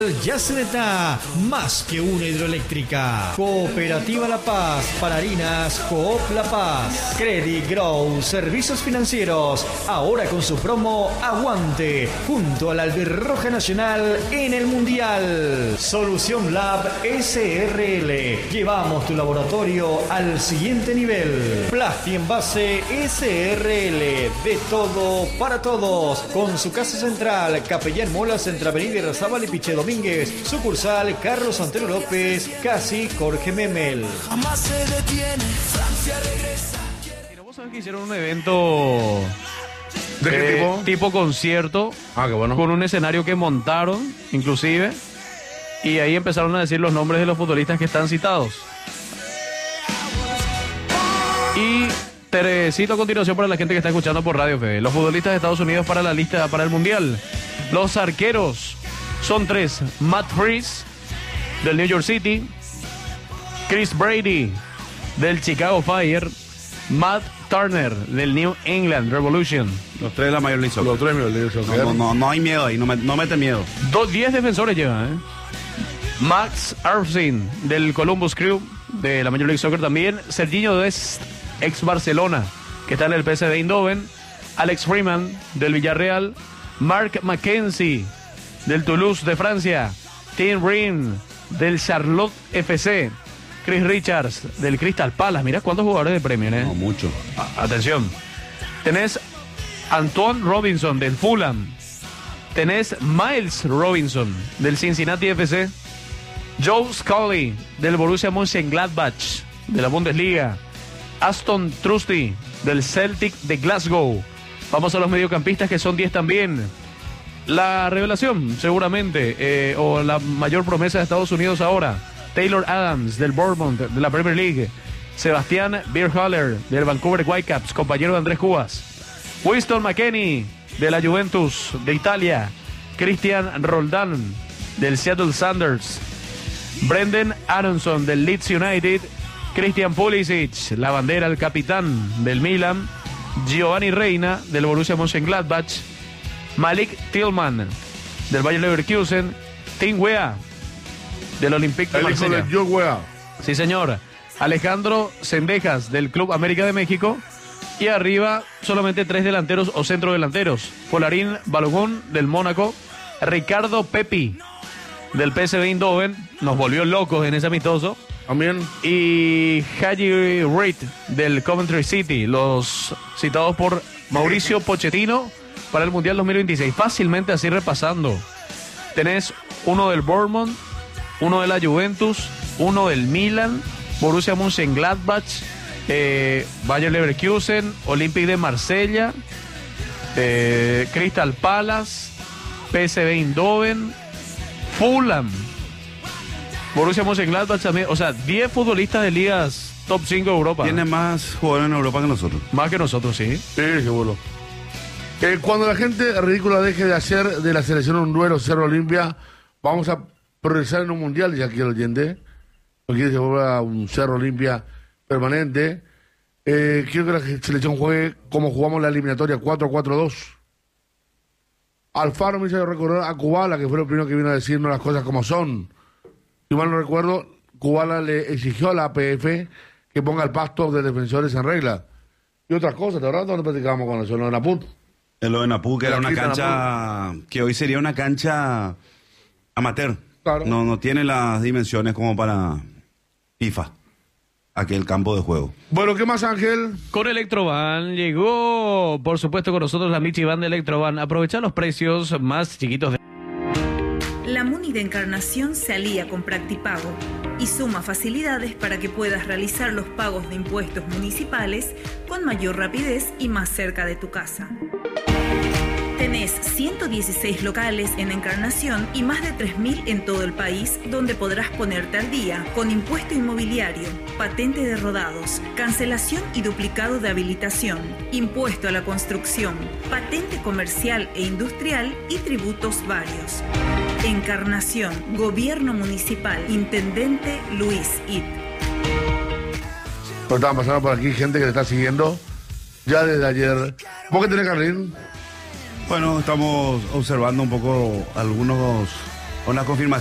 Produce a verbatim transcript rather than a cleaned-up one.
Yaceneta, más que una hidroeléctrica. Cooperativa La Paz, para harinas Coop La Paz. Credit Grow, servicios financieros, ahora con su promo Aguante, junto a la Albirroja Nacional en el Mundial. Solución Lab S R L, llevamos tu laboratorio al siguiente nivel. Plasti Envase S R L, de todo para todos, con su casa central, Capellán Molas, entre Avenida Irarrázaval y Piche Domínguez. Sucursal Carlos Santero López, casi Jorge Memel. Jamás se detiene, Francia regresa. Pero vos sabés que hicieron un evento ¿De qué eh, tipo? tipo concierto, Ah, qué bueno. con un escenario que montaron, inclusive, y ahí empezaron a decir los nombres de los futbolistas que están citados. Y te cito a continuación para la gente que está escuchando por Radio Fe. Los futbolistas de Estados Unidos para la lista para el Mundial. Los arqueros son tres: Matt Freese, del New York City; Chris Brady, del Chicago Fire; Matt Turner, del New England Revolution. Los tres de la Major League Soccer. Los tres mil de No, no, no, no hay miedo ahí, no, me, no mete miedo. Dos, diez defensores llevan, ¿eh? Max Arfsin, del Columbus Crew, de la Major League Soccer también. Serginho Dest, ex Barcelona, que está en el P S V Eindhoven. Alex Freeman, del Villarreal. Mark McKenzie, del Toulouse de Francia. Tim Rin, del Charlotte F C. Chris Richards, del Crystal Palace. Mirá cuántos jugadores de Premier, ¿eh? No, mucho. A- atención. Tenés Antoine Robinson, del Fulham. Tenés Miles Robinson, del Cincinnati F C. Joe Scully, del Borussia Mönchengladbach, de la Bundesliga. Aston Trusty, del Celtic de Glasgow. Vamos a los mediocampistas, que son diez también. La revelación, seguramente, eh, o la mayor promesa de Estados Unidos ahora, Taylor Adams, del Bournemouth, de la Premier League. Sebastián Bierhaller, del Vancouver Whitecaps, compañero de Andrés Cubas. Winston McKennie, de la Juventus de Italia. Christian Roldan, del Seattle Sounders. Brendan Aronson, del Leeds United. Christian Pulisic, la bandera, el capitán del Milan. Giovanni Reina, del Borussia Mönchengladbach. Malik Tillman, del Bayer Leverkusen. Tim Weah, del Olympique de El hijo Marsella. de Joe Weah. Sí, señor. Alejandro Sendejas, del Club América de México. Y arriba, solamente tres delanteros o centrodelanteros. Folarín Balogun, del Mónaco. Ricardo Pepi, del P S V Eindhoven. Nos volvió locos en ese amistoso. También. Y Haji Reid, del Coventry City. Los citados por Mauricio Pochettino para el Mundial dos mil veintiséis. Fácilmente así repasando. Tenés uno del Bournemouth, uno de la Juventus, uno del Milan, Borussia Mönchengladbach, eh, Bayer Leverkusen, Olympique de Marsella, eh, Crystal Palace, P S V Eindhoven, Fulham, Borussia Mönchengladbach también. O sea, diez futbolistas de ligas top cinco de Europa. Tiene más jugadores en Europa que nosotros. Más que nosotros, sí. Sí, seguro. Eh, cuando la gente ridícula deje de hacer de la selección un duelo Cerro Olimpia, vamos a progresar en un mundial, ya que el oyente no quiere que se vuelva a un Cerro Olimpia permanente. Eh, quiero que la selección juegue como jugamos la eliminatoria cuatro cuatro dos. Alfaro me hizo recordar a Kubala, que fue el primero que vino a decirnos las cosas como son. Si mal no recuerdo, Kubala le exigió a la A P F que ponga el pasto de defensores en regla. Y otras cosas, ¿te acuerdas donde platicábamos con eso? En la Naput. En lo de Napú, que La era una quita cancha que hoy sería una cancha amateur. Claro. No, no tiene las dimensiones como para FIFA, aquel campo de juego. Bueno, ¿qué más, Ángel? Con Electrovan llegó, por supuesto, con nosotros la Michi Van de Electrovan. Aprovecha los precios más chiquitos de... La MUNI de Encarnación se alía con Practipago y suma facilidades para que puedas realizar los pagos de impuestos municipales con mayor rapidez y más cerca de tu casa. Tenés ciento dieciséis locales en Encarnación y más de tres mil en todo el país, donde podrás ponerte al día con impuesto inmobiliario, patente de rodados, cancelación y duplicado de habilitación, impuesto a la construcción, patente comercial e industrial y tributos varios. Encarnación, Gobierno Municipal, Intendente Luis It. Nos estaban pasando por aquí gente que te está siguiendo ya desde ayer. ¿Vos qué tenés, Carlín? Bueno, estamos observando un poco algunos con la confirmación